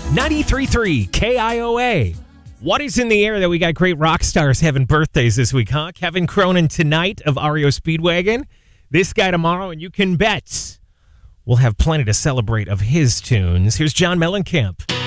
93.3 KIOA. What is in the air that we got great rock stars having birthdays this week, huh? Kevin Cronin tonight of REO Speedwagon. This guy tomorrow, and you can bet we'll have plenty to celebrate of his tunes. Here's John Mellencamp.